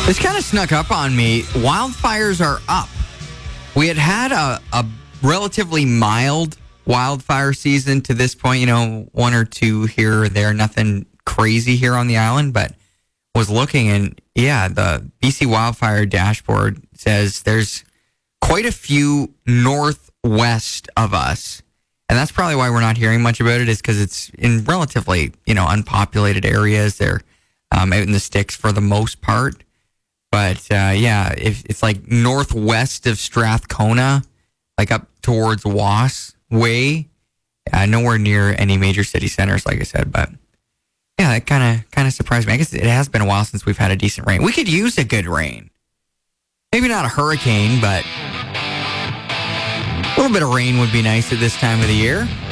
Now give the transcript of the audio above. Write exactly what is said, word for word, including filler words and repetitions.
This kind of snuck up on me. Wildfires are up. We had had a, a relatively mild wildfire season to this point, you know, one or two here or there, nothing crazy here on the island, but was looking and yeah, the B C wildfire dashboard says there's quite a few northwest of us. And that's probably why we're not hearing much about it, is because it's in relatively, you know, unpopulated areas. They're um, out in the sticks for the most part. But uh, yeah, if it's like northwest of Strathcona, like up towards Was Way, uh, nowhere near any major city centers, like I said. But yeah, that kind of kind of surprised me. I guess it has been a while since we've had a decent rain. We could use a good rain. Maybe not a hurricane, but a little bit of rain would be nice at this time of the year.